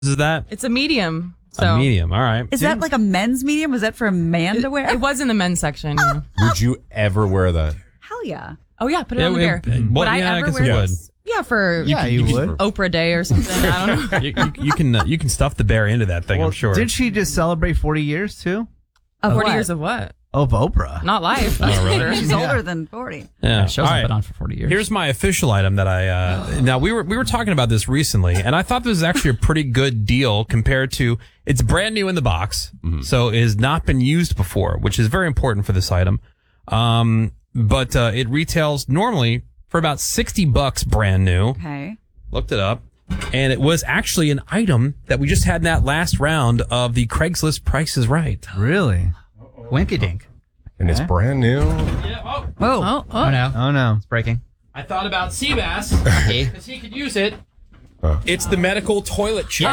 is that? It's a medium. So A medium. All right. Is that like a men's medium? Was that for a man to wear? It was in the men's section. Would you ever wear that? Hell yeah. Oh yeah, put it on the bear. Would I I ever guess wear it would. this? Yeah, for You would. Oprah Day or something. I don't know. You can stuff the bear into that thing, I'm sure. Did she just celebrate 40 years too? 40 years of what? Of Oprah. Not life. She's older than 40. Yeah. Show's All right. been on for 40 years. Here's my official item that I now we were talking about this recently, and I thought this was actually a pretty good deal compared to it's brand new in the box, so it has not been used before, which is very important for this item. But it retails normally for about $60 brand new. Okay. Looked it up, and it was actually an item that we just had in that last round of the Craigslist Price is Right. Really? Winky dink. And it's brand new. Whoa. Oh, Oh no. Oh no. It's breaking. I thought about Seabass Okay. because he could use it. It's the medical toilet chair.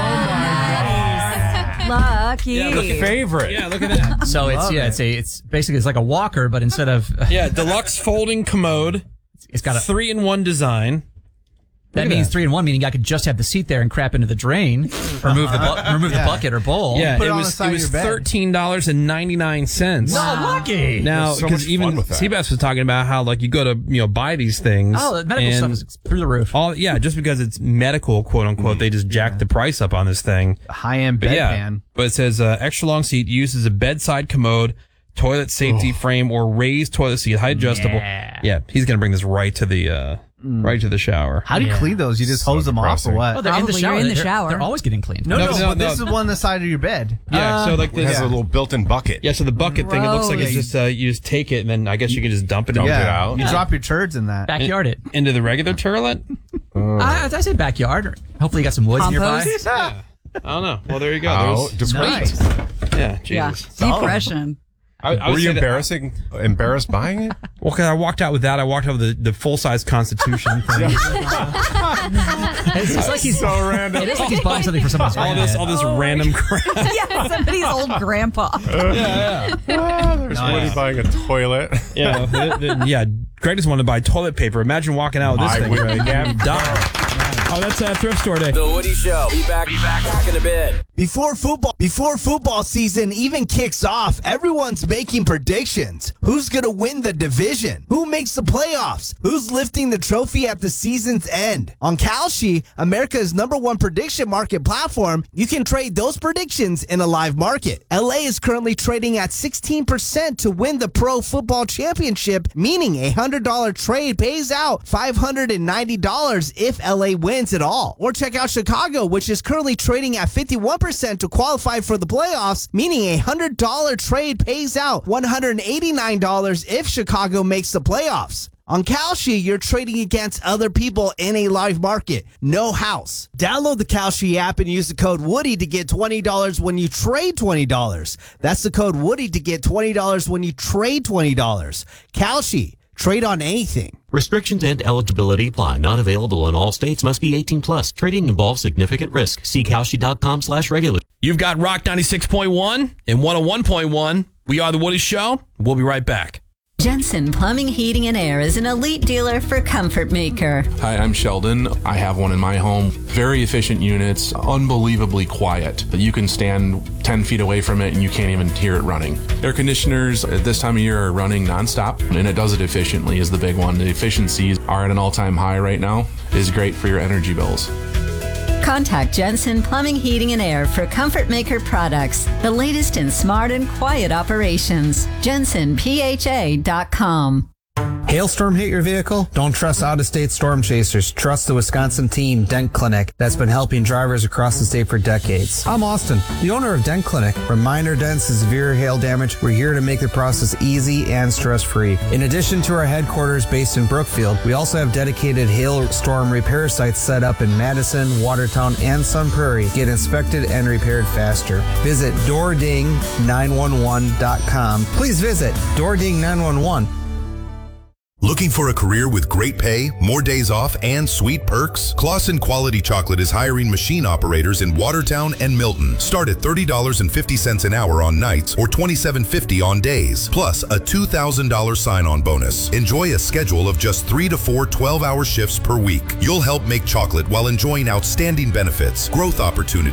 Lucky. The favorite. Yeah, look at that. So it's basically like a walker, but instead of Yeah, deluxe folding commode. it's got a 3-in-1 design. that means 3-in-1, meaning I could just have the seat there and crap into the drain, remove the bucket or bowl. Yeah, Put it it on was the side it of was your bed. $13.99. So lucky. Now, There's so because much even fun with that. Seabass was talking about how like you go to buy these things. Oh, the medical and stuff is through the roof. just because it's medical, quote unquote, they just jacked the price up on this thing. High-end But bedpan. but it says extra long seat uses a bedside commode, toilet safety frame, or raised toilet seat, height adjustable. Yeah. He's gonna bring this right to the shower. How do you clean those? You just hose them off or depressing. what? Oh, they're in the Probably shower. you're in the They're- shower. They're always getting cleaned. No, No, this is one on the side of your bed. Yeah, so like It this. has a little built-in bucket. Yeah, so the bucket thing, it looks like it's Gross. just you just take it and then I guess you can just dump it Dump into, it out. You drop your turds in that. Backyard it. into the regular toilet. I say backyard. Hopefully you got some woods nearby. Compost? I don't know. Well, there you go. How There's- depressing. Yeah, Yeah. Jesus. Depression. I would Were you say that- embarrassed buying it? Well, because I walked out with that. I walked out with the full-size Constitution thing. It's like he's So random. It is like he's buying something for somebody's all this random crap. Yeah, somebody's old grandpa. There's Woody buying a toilet. Yeah, Greg just wanted to buy toilet paper. Imagine walking out with this I thing. would Greg. never. Die. Oh, that's thrift store day. The Woody Show. Be back in a bit. Before football season even kicks off, everyone's making predictions. Who's going to win the division? Who makes the playoffs? Who's lifting the trophy at the season's end? On Kalshi, America's #1 prediction market platform, you can trade those predictions in a live market. LA is currently trading at 16% to win the Pro Football Championship, meaning a $100 trade pays out $590 if LA wins at all. Or check out Chicago, which is currently trading at 51% to qualify for the playoffs, meaning a $100 trade pays out $189 if Chicago makes the playoffs. On Kalshi, you're trading against other people in a live market. No house. Download the Kalshi app and use the code Woody to get $20 when you trade $20. That's the code Woody to get $20 when you trade $20. Kalshi. Trade on anything. Restrictions and eligibility apply. Not available in all states. Must be 18 plus. Trading involves significant risk. See Kalshi.com/regular. You've got Rock 96.1 and 101.1. We are The Woody Show. We'll be right back. Jensen Plumbing, Heating, and Air is an elite dealer for Comfort Maker. Hi, I'm Sheldon. I have one in my home. Very efficient units, unbelievably quiet. You can stand 10 feet away from it and you can't even hear it running. Air conditioners at this time of year are running nonstop, and it does it efficiently is the big one. The efficiencies are at an all-time high right now. It is great for your energy bills. Contact Jensen Plumbing, Heating, and Air for Comfort Maker products, the latest in smart and quiet operations. JensenPHA.com. Hailstorm hit your vehicle? Don't trust out-of-state storm chasers. Trust the Wisconsin team, Dent Clinic, that's been helping drivers across the state for decades. I'm Austin, the owner of Dent Clinic. From minor dents to severe hail damage, we're here to make the process easy and stress-free. In addition to our headquarters based in Brookfield, we also have dedicated hailstorm repair sites set up in Madison, Watertown, and Sun Prairie. Get inspected and repaired faster. Visit DoorDing911.com. Please visit DoorDing911. Looking for a career with great pay, more days off, and sweet perks? Claussen Quality Chocolate is hiring machine operators in Watertown and Milton. Start at $30.50 an hour on nights or $27.50 on days, plus a $2,000 sign-on bonus. Enjoy a schedule of just 3 to 4 12-hour shifts per week. You'll help make chocolate while enjoying outstanding benefits, growth opportunities,